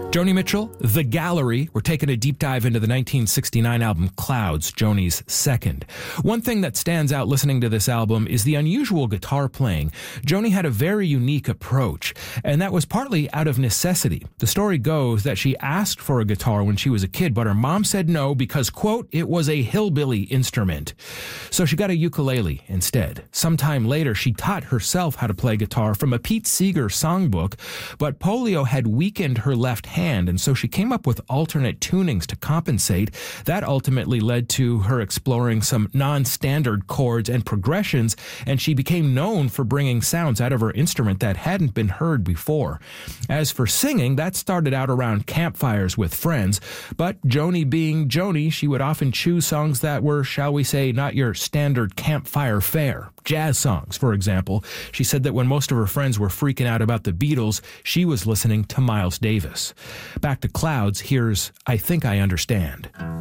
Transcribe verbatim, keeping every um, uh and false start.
Joni Mitchell, The Gallery. We're taking a deep dive into the nineteen sixty-nine album Clouds, Joni's second. One thing that stands out listening to this album is the unusual guitar playing. Joni had a very unique approach, and that was partly out of necessity. The story goes that she asked for a guitar when she was a kid, but her mom said no because, quote, it was a hillbilly instrument. So she got a ukulele instead. Sometime later, she taught herself how to play guitar from a Pete Seeger songbook, but polio had weakened her left hand. And so she came up with alternate tunings to compensate. That ultimately led to her exploring some non-standard chords and progressions, and she became known for bringing sounds out of her instrument that hadn't been heard before. As for singing, that started out around campfires with friends, but Joni being Joni, she would often choose songs that were, shall we say, not your standard campfire fare. Jazz songs, for example. She said that when most of her friends were freaking out about the Beatles, she was listening to Miles Davis. Back to Clouds, here's I Think I Understand.